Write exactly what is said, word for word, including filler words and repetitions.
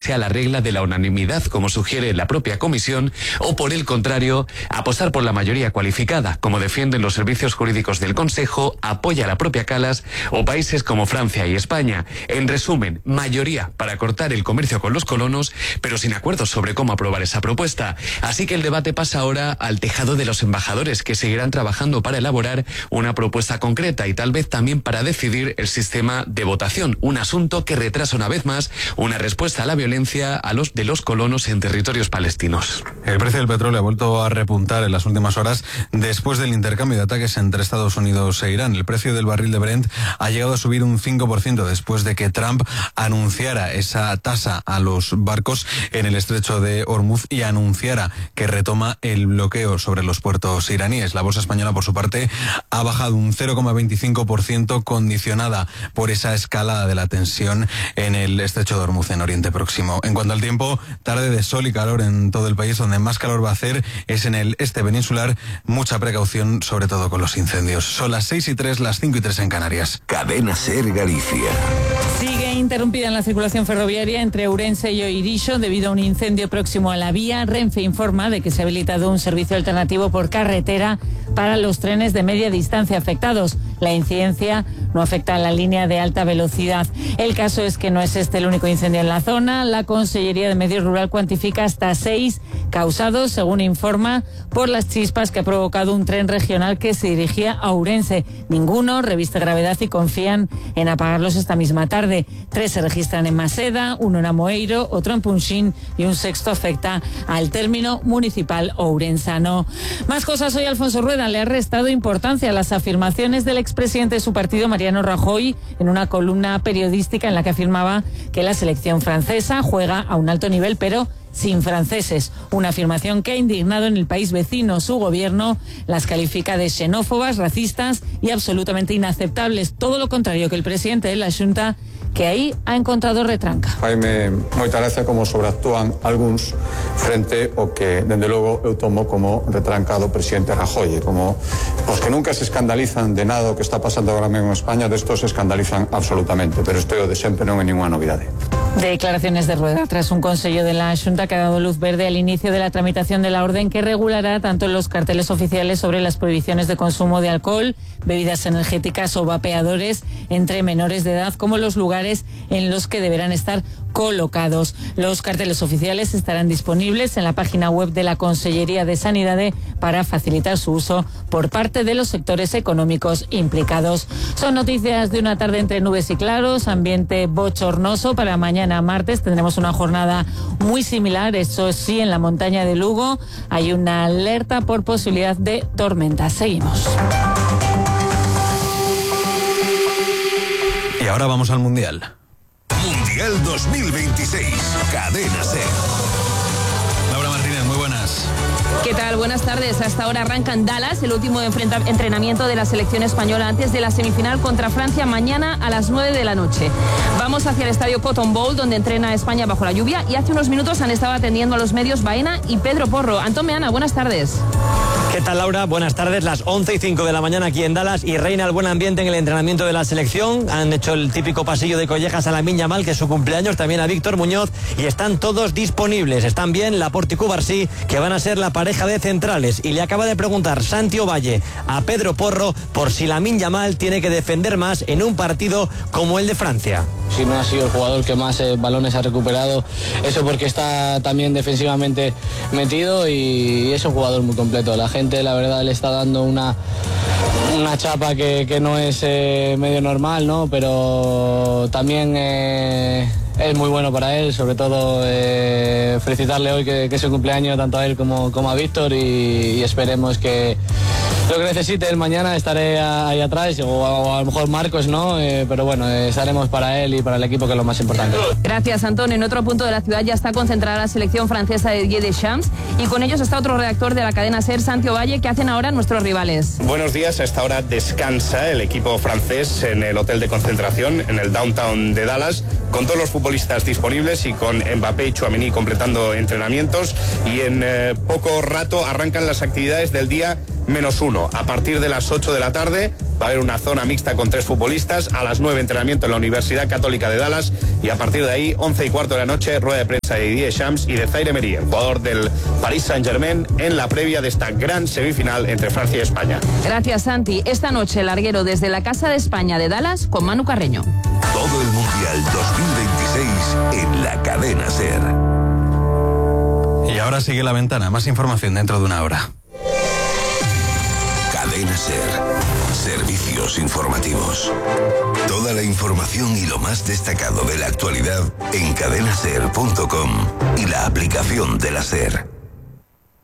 ceñirse a la regla de la unanimidad, como sugiere la propia comisión, o por el contrario, apostar por la mayoría cualificada, como defienden los servicios jurídicos del Consejo, apoya la propia Calas o países como Francia y España. En resumen, mayoría para cortar el comercio con los colonos, pero sin acuerdo sobre cómo aprobar esa propuesta. Así que el debate pasa ahora al tejado de los embajadores, que seguirán trabajando para elaborar una propuesta concreta y tal vez también para decidir el sistema de votación, un asunto que retrasa una vez más una respuesta a la violencia a los de los colonos en territorios palestinos. El precio del petróleo ha vuelto a repuntar en las últimas horas después del intercambio de ataques entre Estados Unidos e Irán. El precio del barril de Brent ha llegado a subir un cinco por ciento después de que Trump anunciara esa tasa a los barcos en el estrecho de Hormuz y anunciara que retoma el bloqueo sobre los puertos iraníes. La bolsa española, por su parte, ha bajado un cero coma veinticinco por ciento, condicionada por esa escalada de la tensión en el estrecho de Hormuz en Oriente Próximo. En cuanto al tiempo, tarde de sol y calor en todo el país. Donde más calor va a hacer es en el este peninsular. Mucha precaución, sobre todo con los incendios. Son las seis y tres, las cinco y tres en Canarias. Cadena SER Galicia. Sigue interrumpida en la circulación ferroviaria entre Ourense y Oirillo debido a un incendio próximo a la vía. Renfe informa de que se ha habilitado un servicio alternativo por carretera para los trenes de media distancia afectados. La incidencia no afecta a la línea de alta velocidad. El caso es que no es este el único incendio en la zona. La Consellería de Medio Rural cuantifica hasta seis causados, según informa, por las chispas que ha provocado un tren regional que se dirigía a Ourense. Ninguno reviste gravedad y confían en apagarlos esta misma tarde. Tres se registran en Maseda, uno en Amoeiro, otro en Punxín y un sexto afecta al término municipal ourensano. Más cosas. Hoy Alfonso Rueda le ha restado importancia a las afirmaciones del expresidente de su partido, Mariano Rajoy, en una columna periodística en la que afirmaba que la selección francesa juega a un alto nivel, pero sin franceses. Una afirmación que ha indignado en el país vecino. Su gobierno las califica de xenófobas, racistas y absolutamente inaceptables. Todo lo contrario que el presidente de la Xunta, que aí ha encontrado retranca. Faime moita gracia como sobreactúan algúns frente ao que, dende logo, eu tomo como retranca do presidente Rajoy, como os que nunca se escandalizan de nada o que está pasando agora mesmo en España, destos se escandalizan absolutamente, pero isto é o de sempre, non é ninguna novidade. Declaraciones de Rueda tras un consello de la Xunta que ha dado luz verde al inicio de la tramitación de la orden que regulará tanto los carteles oficiales sobre las prohibiciones de consumo de alcohol, bebidas energéticas o vapeadores entre menores de edad, como los lugares en los que deberán estar colocados. Los carteles oficiales estarán disponibles en la página web de la Consellería de Sanidad para facilitar su uso por parte de los sectores económicos implicados. Son noticias de una tarde entre nubes y claros, ambiente bochornoso. Para mañana martes tendremos una jornada muy similar, eso sí, en la montaña de Lugo hay una alerta por posibilidad de tormentas. Seguimos. Y ahora vamos al Mundial. Mundial dos mil veintiséis, Cadena SER. Laura Martínez, muy buenas. ¿Qué tal? Buenas tardes. Hasta ahora arranca en Dallas el último enfrenta- entrenamiento de la selección española antes de la semifinal contra Francia mañana a las nueve de la noche. Vamos hacia el estadio Cotton Bowl, donde entrena España bajo la lluvia, y hace unos minutos han estado atendiendo a los medios Baena y Pedro Porro. Antón Meana, buenas tardes. ¿Qué tal, Laura? Buenas tardes. Las once y cinco de la mañana aquí en Dallas y reina el buen ambiente en el entrenamiento de la selección. Han hecho el típico pasillo de collejas a Lamine Yamal, que es su cumpleaños, también a Víctor Muñoz, y están todos disponibles. Están bien Laporte y Cubarsí, que van a ser la pareja de centrales. Y le acaba de preguntar Santi Ovalle a Pedro Porro por si Lamine Yamal tiene que defender más en un partido como el de Francia. Si no ha sido el jugador que más eh, balones ha recuperado, eso porque está también defensivamente metido y es un jugador muy completo. La gente, la verdad, le está dando una, una chapa que, que no es eh, medio normal, ¿no? Pero también eh, es muy bueno para él, sobre todo eh, felicitarle hoy que, que es su cumpleaños tanto a él como, como a Víctor y, y esperemos que lo que necesite él mañana estaré ahí atrás, o, o a lo mejor Marcos no, eh, pero bueno, eh, estaremos para él y para el equipo, que es lo más importante. Gracias, Antón. En otro punto de la ciudad ya está concentrada la selección francesa de Didier Deschamps y con ellos está otro redactor de la cadena SER, Santi Ovalle. ¿Qué hacen ahora nuestros rivales? Buenos días. A esta hora descansa el equipo francés en el hotel de concentración en el downtown de Dallas, con todos los futbolistas disponibles y con Mbappé y Tchouaméni completando entrenamientos, y en eh, poco rato arrancan las actividades del día menos uno. A partir de las ocho de la tarde, Va a haber una zona mixta con tres futbolistas. A las nueve entrenamiento en la Universidad Católica de Dallas. Y a partir de ahí, once y cuarto de la noche, rueda de prensa de Didier Deschamps y de Zaire Emery, el jugador del Paris Saint-Germain, en la previa de esta gran semifinal entre Francia y España. Gracias, Santi. Esta noche, larguero desde la Casa de España de Dallas con Manu Carreño. Todo el Mundial dos mil veintiséis en la cadena SER. Y ahora sigue La Ventana. Más información dentro de una hora. Cadena SER. Servicios informativos. Toda la información y lo más destacado de la actualidad en cadena ser punto com y la aplicación de la SER.